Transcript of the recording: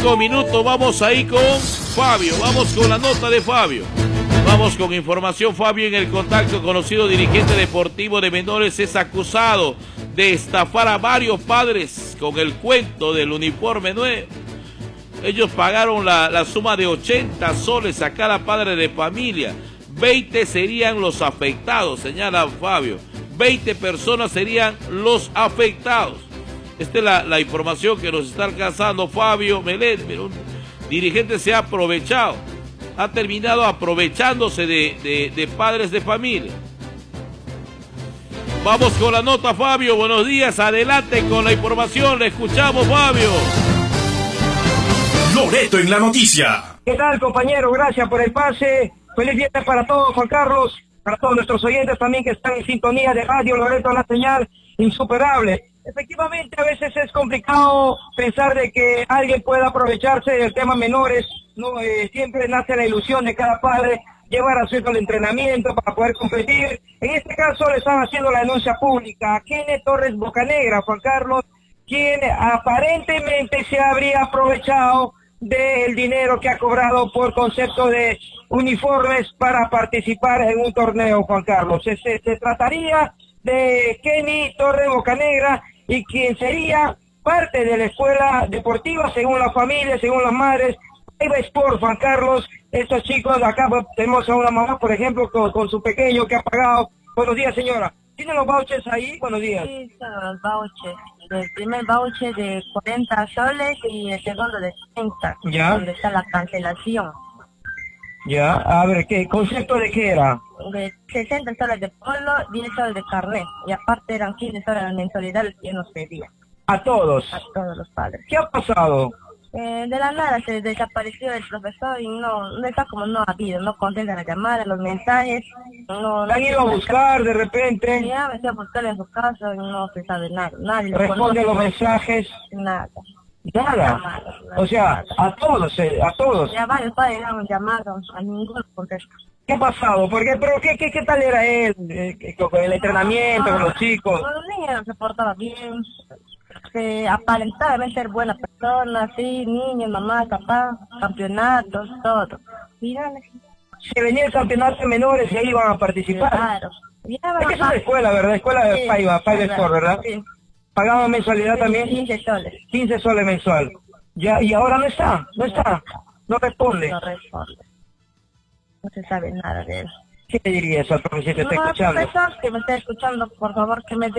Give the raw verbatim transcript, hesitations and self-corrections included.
cinco minutos. Vamos ahí con Fabio. Vamos con la nota de Fabio. Vamos con información. Fabio, en el contacto, conocido dirigente deportivo de menores, es acusado de estafar a varios padres con el cuento del uniforme nuevo. Ellos pagaron la, la suma de ochenta soles a cada padre de familia. veinte serían los afectados, señala Fabio. veinte personas serían los afectados. Esta es la, la información que nos está alcanzando Fabio Meléndez. Un dirigente se ha aprovechado, ha terminado aprovechándose de, de, de padres de familia. Vamos con la nota, Fabio. Buenos días, adelante con la información. Le escuchamos, Fabio. Loreto en la noticia. ¿Qué tal, compañero? Gracias por el pase. Feliz viernes para todos, Juan Carlos. Para todos nuestros oyentes también que están en sintonía de Radio Loreto, la señal insuperable. Efectivamente, a veces es complicado pensar de que alguien pueda aprovecharse del tema menores. No, eh, siempre nace la ilusión de cada padre llevar a su hijo al entrenamiento para poder competir. En este caso le están haciendo la denuncia pública a Kenneth Torres Bocanegra, Juan Carlos, quien aparentemente se habría aprovechado del dinero que ha cobrado por concepto de uniformes para participar en un torneo, Juan Carlos. Se, se, se trataría de Kenny Torres Bocanegra, y quien sería parte de la escuela deportiva, según la familia, según las madres, Paiva Sport, Juan Carlos. Estos chicos de acá, pues, tenemos a una mamá, por ejemplo, con, con su pequeño que ha pagado. Buenos días, señora. ¿Tiene los vouchers ahí? Buenos días. Sí, son los vouchers. El primer voucher de cuarenta soles y el segundo de treinta. Ya. Donde está la cancelación. Ya, a ver, ¿qué concepto de qué era? De sesenta soles de polo, diez soles de carnet. Y aparte eran quince soles de mensualidad que nos pedía. A todos. A todos los padres. ¿Qué ha pasado? Eh, de la nada se desapareció el profesor y no, no está como no ha habido, no contesta las llamadas, los mensajes. No, ¿La han ido a buscar de repente? Ya me fui a buscarle en su casa y no se sabe nada. Nadie lo ¿Responde conoce. los mensajes? Nada. Nada. Nada, nada, O sea, nada. a todos, eh, a todos. Ya varios padres le han llamado, a ninguno contesta. ¿Qué ha pasado? Porque, pero ¿qué, qué, qué tal era él? Eh, eh, con el entrenamiento, con los chicos. Con los niños se portaba bien, se aparentaba ser buena persona, sí, niños, mamá, papá, campeonatos, todo. Mírale. Se venía el campeonato de menores y ahí iban a participar. Claro. Ya, Es que es una escuela, ¿verdad? Escuela de sí, Paiva, Paiva Sport, ¿verdad? Sí. ¿Pagaban mensualidad también? quince soles. quince soles mensual. Ya, y ahora no está, no está, no responde. No responde. No se sabe nada de él. ¿Qué le dirías al profesor que te está No, escuchando? profesor, que me está escuchando, por favor, que me